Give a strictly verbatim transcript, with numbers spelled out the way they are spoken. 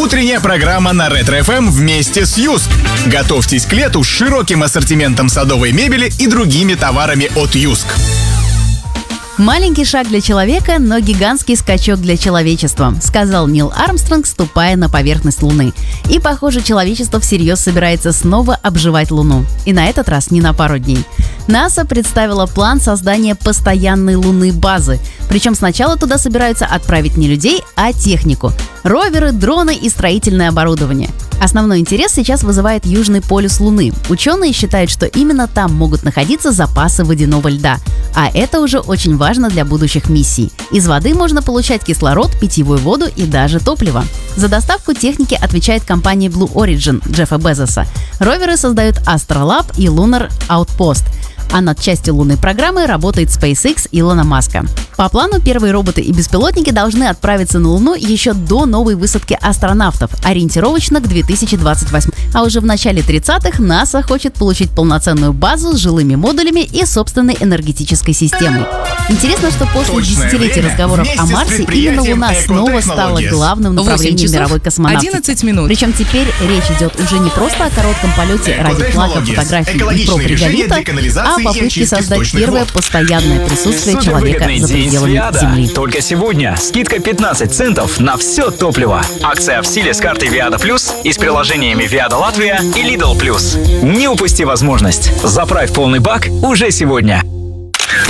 Утренняя программа на Ретро-эф эм вместе с Юск. Готовьтесь к лету с широким ассортиментом садовой мебели и другими товарами от Юск. «Маленький шаг для человека, но гигантский скачок для человечества», сказал Нил Армстронг, ступая на поверхность Луны. И, похоже, человечество всерьез собирается снова обживать Луну. И на этот раз не на пару дней. НАСА представила план создания постоянной лунной базы. Причем сначала туда собираются отправить не людей, а технику. Роверы, дроны и строительное оборудование. Основной интерес сейчас вызывает Южный полюс Луны. Ученые считают, что именно там могут находиться запасы водяного льда. А это уже очень важно для будущих миссий. Из воды можно получать кислород, питьевую воду и даже топливо. За доставку техники отвечает компания Blue Origin Джеффа Безоса. Роверы создают Astrolab и Lunar Outpost. А над частью лунной программы работает SpaceX Илона Маска. По плану, первые роботы и беспилотники должны отправиться на Луну еще до новой высадки астронавтов, ориентировочно к две тысячи двадцать восьмому. А уже в начале тридцатых НАСА хочет получить полноценную базу с жилыми модулями и собственной энергетической системой. Интересно, что после десятилетий разговоров о Марсе именно Луна снова стала главным направлением мировой космонавтики. Причем теперь речь идет уже не просто о коротком полете ради флага, фотографий и проб реголита, а о попытке создать первое постоянное присутствие человека за пределами Земли. Только сегодня скидка пятнадцать центов на все топливо. Акция в силе с картой Viada Plus и с приложениями Viada Латвия и Lidl Plus. Не упусти возможность. Заправь полный бак уже сегодня.